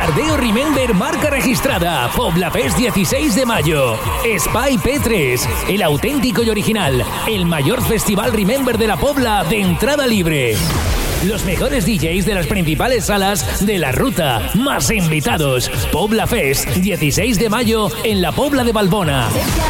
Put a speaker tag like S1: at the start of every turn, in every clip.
S1: Tardeo Remember, marca registrada. Pobla Fest 16 de mayo. Spy P3, el auténtico y original. El mayor festival Remember de la Pobla de entrada libre. Los mejores DJs de las principales salas de la ruta. Más invitados. Pobla Fest 16 de mayo en la Pobla de Valbona.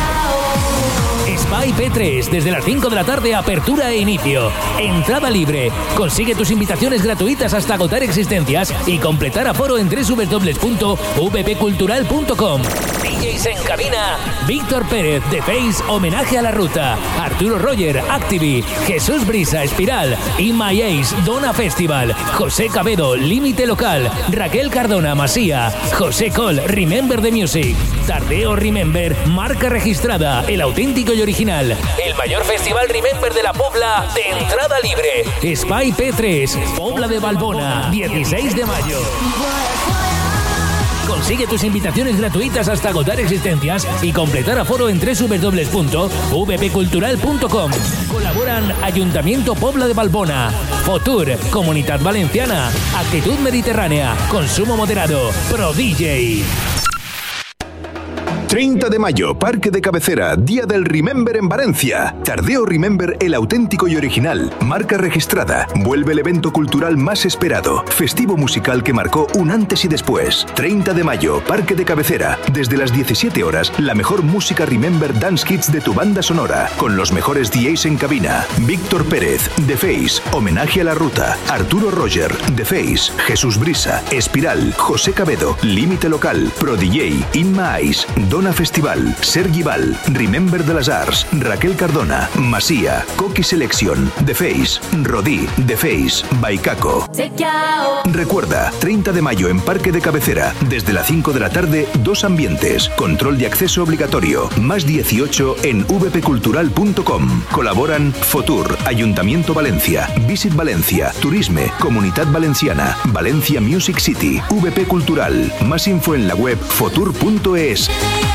S1: Spy P3, desde las 5 de la tarde, apertura e inicio. Entrada libre. Consigue tus invitaciones gratuitas hasta agotar existencias y completar aforo en www.vpcultural.com. DJs en cabina: Víctor Pérez, The Face, homenaje a la ruta. Arturo Roger, Activi. Jesús Brisa, Espiral. In My Ace, Dona Festival. José Cabedo, Límite Local. Raquel Cardona, Masía. José Col, Remember the Music. Tardeo Remember, marca registrada. El auténtico y original. El mayor festival Remember de la Pobla de entrada libre. Spy P3, Pobla de Valbona, 16 de mayo. Consigue tus invitaciones gratuitas hasta agotar existencias y completar aforo en www.vpcultural.com. Colaboran Ayuntamiento Pobla de Valbona, Fotur, Comunidad Valenciana, Actitud Mediterránea, Consumo Moderado, Pro DJ.
S2: 30 de mayo, Parque de Cabecera, Día del Remember en Valencia. Tardeo Remember, el auténtico y original. Marca registrada. Vuelve el evento cultural más esperado. Festivo musical que marcó un antes y después. 30 de mayo, Parque de Cabecera. Desde las 17 horas, la mejor música Remember Dance Hits de tu banda sonora. Con los mejores DJs en cabina. Víctor Pérez, The Face, homenaje a la ruta. Arturo Roger, The Face, Jesús Brisa, Espiral, José Cabedo, Límite Local, Pro DJ, In My Eyes, Dona Festival, Sergi Val, Remember de las Arts, Raquel Cardona, Masía, Coqui Selection, The Face, Rodí, The Face, Baicaco. Recuerda, 30 de mayo en Parque de Cabecera, desde las 5 de la tarde, 2 ambientes, control de acceso obligatorio, más 18 en vpcultural.com. Colaboran Fotur, Ayuntamiento Valencia, Visit Valencia, Turisme, Comunidad Valenciana, Valencia Music City, VP Cultural. Más info en la web fotur.es.